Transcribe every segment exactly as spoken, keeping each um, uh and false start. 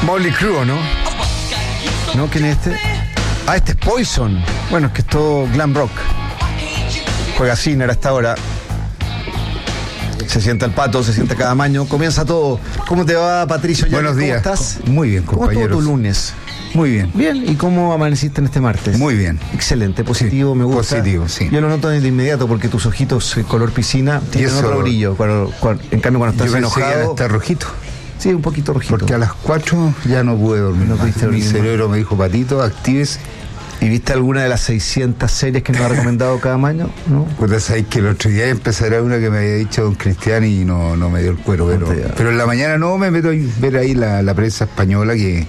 Motley Crue, ¿no? ¿No? ¿Quién es este? Ah, este es Poison. Bueno, es que es todo glam rock. Juega Sinner hasta ahora. Se sienta el Pato, se sienta cada maño. Comienza todo. ¿Cómo te va, Patricio? Buenos ¿Cómo días. estás? Muy bien, compañeros. ¿Cómo estuvo tu lunes? Muy bien. Bien. ¿Y cómo amaneciste en este martes? Muy bien. Excelente, positivo, sí, me gusta. Positivo, sí. Yo lo noto de inmediato porque tus ojitos eh, color piscina tienen eso, otro brillo. Cuando, cuando, en cambio, cuando estás yo pensé enojado... que iba a estar rojito. Sí, un poquito rojito. Porque a las cuatro ya no pude dormir. No más. pudiste Mi dormir cerebro me dijo, Patito, actívese. ¿Y viste alguna de las seiscientas series que nos ha recomendado cada año? ¿No? Pues sabéis que el otro día empezará una que me había dicho don Cristian y no, no me dio el cuero. Pero, No pero en la mañana no me meto a ver ahí la, la prensa española que,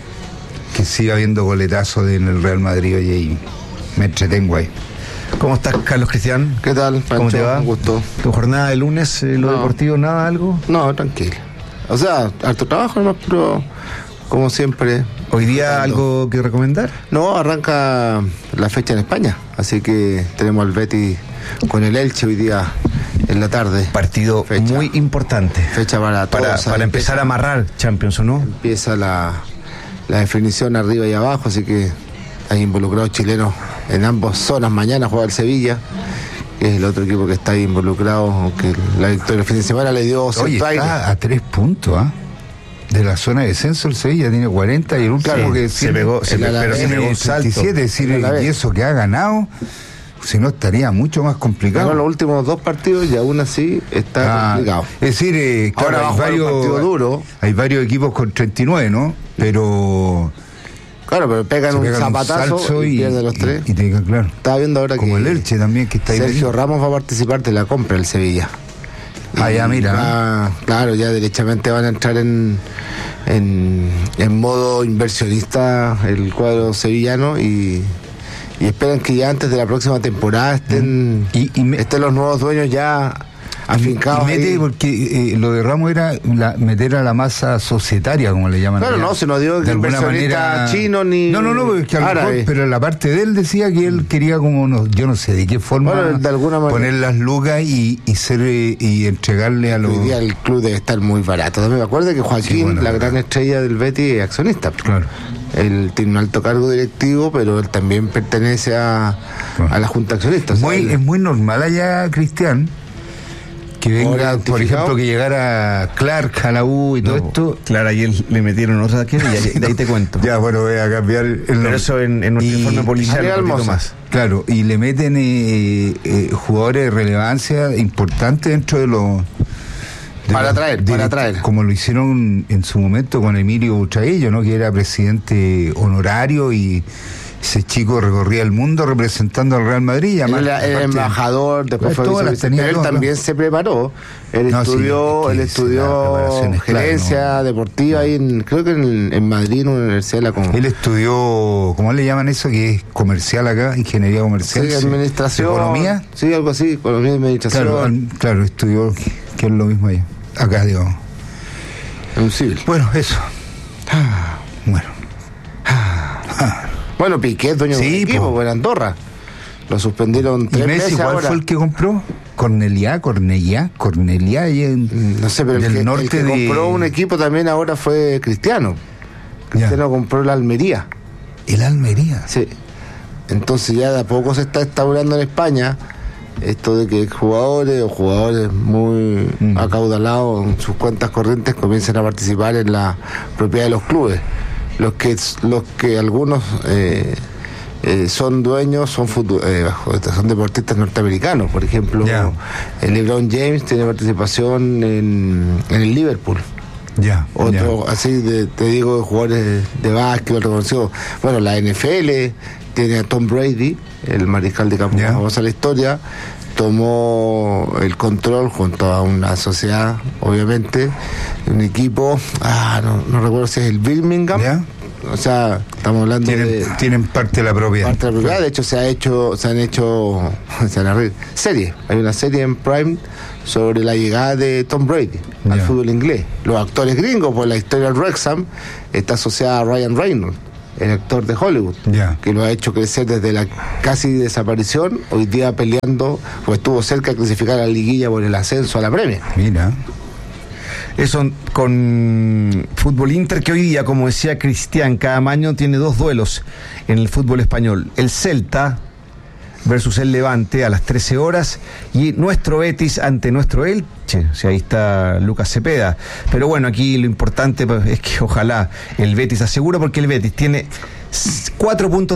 que siga habiendo goletazos en el Real Madrid oye, y me entretengo ahí. ¿Cómo estás, Carlos Cristian? ¿Qué tal, Pancho? ¿Cómo te va? Un gusto. ¿Tu jornada de lunes, eh, lo No. deportivo, nada, algo? No, tranquilo. O sea, harto trabajo nomás, pero como siempre. ¿Hoy día buscando. algo que recomendar? No, arranca la fecha en España, así que tenemos al Betis con el Elche hoy día en la tarde. Partido Fecha. muy importante. Fecha para todos. Para, o sea, para empezar a amarrar Champions, ¿o no? Empieza la, la definición arriba y abajo, así que hay involucrados chilenos en ambas zonas. Mañana juega el Sevilla, que es el otro equipo que está ahí involucrado, aunque la victoria el fin de semana le dio Oye, cierto aire. está a tres puntos, ¿ah? De la zona de descenso el Sevilla tiene cuarenta y el último Claro, que se pegó, se el pe- pero se Alavés pegó un salto. treinta y siete, es decir, El Alavés. y eso que ha ganado, si no estaría mucho más complicado. Ganó los últimos dos partidos y aún así está Ah, complicado. es decir, eh, claro, Ahora va a hay, jugar un varios, partido duro. hay varios equipos con treinta y nueve, ¿no? Pero Claro, pero pegan se un pegan zapatazo salso y, pierden los tres. Y, y te digan, claro. Estaba viendo ahora Como que el Elche también, que está ahí Sergio metido. Ramos va a participar de la compra del Sevilla. Ah, ya, Y mira. va- claro, ya derechamente van a entrar en, en, en modo inversionista el cuadro sevillano y, y esperan que ya antes de la próxima temporada estén, Y- y me- estén los nuevos dueños ya afincados. Y mete, ahí. porque eh, lo de Ramos era la- meter a la masa societaria, como le llaman. Claro, allá. no, se nos dio De alguna inversionista manera- chino ni No, no, no, porque a lo árabe. mejor, pero la parte de él decía que él quería como, no, yo no sé de qué forma, Bueno, de alguna manera. poner las lucas y, y ser eh, y entregarle a los... Hoy día el club debe estar muy barato. También me acuerdo que Joaquín, Sí, bueno, la pero- gran estrella del Betis, es accionista. Claro. Él tiene un alto cargo directivo, pero él también pertenece a, Claro. a la Junta Accionista. O sea, Muy, él- es muy normal allá, Cristian, que venga, por identificado. ejemplo, que llegara Clark a la U y todo No, esto. Claro, ayer le metieron otra que y ahí- de ahí te cuento. Ya, bueno, voy a cambiar el Pero nombre. eso en, en nuestro Y- informe policial Ariel un poquito Moza. más. Claro, y le meten eh, eh, jugadores de relevancia importante dentro de los... de Para los traer, para direct- traer. Como lo hicieron en su momento con Emilio Butragueño, ¿no? Que era presidente honorario y ese chico recorría el mundo representando al Real Madrid. y él además, era el aparte- embajador, después Pues fue todas las vicepresidente, tenía pero él todas, también ¿no? se preparó. Él No, sí, estudió, es que él la estudió preparación es clara, gerencia ¿no? deportiva ahí en, creo que en, en Madrid, en una universidad de la Com- Él estudió, ¿cómo le llaman eso? Que es comercial acá, ingeniería comercial. Sí, administración. Economía. Sí, algo así, economía y administración. Claro, al- claro, estudió, que es lo mismo allá. Acá, digamos. en un civil. Bueno, eso. Bueno. Bueno, Piqué, dueño de Sí, un equipo, po. en Andorra. Lo suspendieron ¿Y tres Messi meses cuál ahora. fue el que compró? Cornelia, Cornelia, Cornelia y en, No sé, pero el del que, el norte que de... compró un equipo también ahora fue Cristiano. Cristiano compró la Almería. El Almería. Sí. Entonces ya de a poco se está instaurando en España esto de que jugadores o jugadores muy Mm. acaudalados en sus cuentas corrientes comiencen a participar en la propiedad de los clubes. Los que los que algunos eh, eh, son dueños, son futu- eh, son deportistas norteamericanos. Por ejemplo, Ya. el LeBron James tiene participación en, en el Liverpool. Ya. Otro, así de- te digo, de jugadores de básquetbol reconocidos. Bueno, la N F L tiene a Tom Brady, el mariscal de campo Ya. más famoso de la historia. Tomó el control junto a una sociedad, obviamente, un equipo, ah, no, no recuerdo si es el Birmingham. Ya. O sea, estamos hablando Tienen, de tienen parte de la propiedad. parte de la propiedad. De hecho, se ha hecho, se han hecho, se van a reír, series. Hay una serie en Prime sobre la llegada de Tom Brady al Ya. fútbol inglés. Los actores gringos, pues la historia de Wrexham está asociada a Ryan Reynolds, el actor de Hollywood, Ya. que lo ha hecho crecer desde la casi desaparición, hoy día peleando, pues estuvo cerca de clasificar a la liguilla por el ascenso a la Premier. Mira. Eso con Fútbol Inter, que hoy día, como decía Cristian, cada año tiene dos duelos en el fútbol español. El Celta versus el Levante a las trece horas y nuestro Betis ante nuestro Elche. O sea, ahí está Lucas Cepeda. Pero bueno, aquí lo importante es que ojalá el Betis asegura, porque el Betis tiene cuatro puntos